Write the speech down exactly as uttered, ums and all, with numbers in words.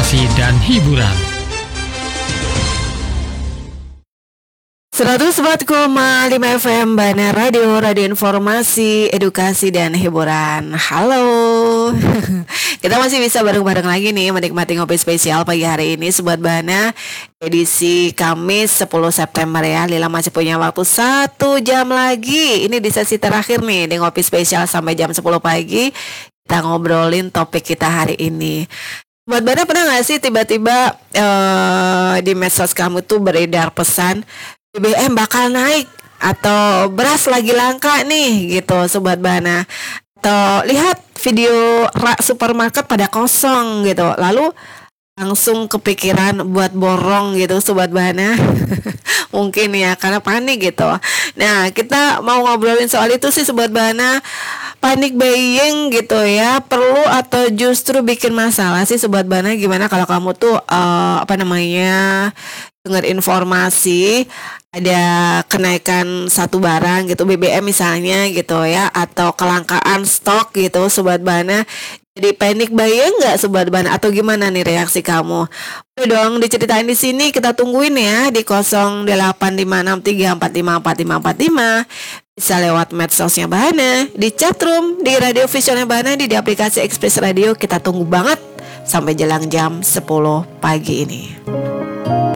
edukasi dan hiburan. seratus empat koma lima F M Bana Radio, radio informasi, edukasi, dan hiburan. Halo. Kita masih bisa bareng-bareng lagi nih menikmati ngopi spesial pagi hari ini Sobat Bana, edisi Kamis sepuluh September ya. Lila masih punya waktu satu jam lagi. Ini di sesi terakhir nih di ngopi spesial sampai jam sepuluh pagi. Kita ngobrolin topik kita hari ini. Sobat Bana, pernah gak sih tiba-tiba uh, di medsos kamu tuh beredar pesan B B M bakal naik atau beras lagi langka nih gitu Sobat Bana, atau lihat video rak supermarket pada kosong gitu, lalu langsung kepikiran buat borong gitu Sobat Bana. Mungkin ya karena panik gitu. Nah, kita mau ngobrolin soal itu sih Sobat Bana. Panic buying gitu ya, perlu atau justru bikin masalah sih Sobat Bana? Gimana kalau kamu tuh uh, apa namanya dengar informasi ada kenaikan satu barang gitu, B B M misalnya gitu ya, atau kelangkaan stok gitu Sobat Bana, jadi panic buying nggak Sobat Bana, atau gimana nih reaksi kamu? Udah dong diceritain di sini, kita tungguin ya di nol delapan lima enam tiga empat lima empat lima empat lima. Bisa lewat medsosnya Bana, di chatroom, di radio visualnya Bana, di, di aplikasi Express Radio. Kita tunggu banget sampai jelang jam sepuluh pagi ini.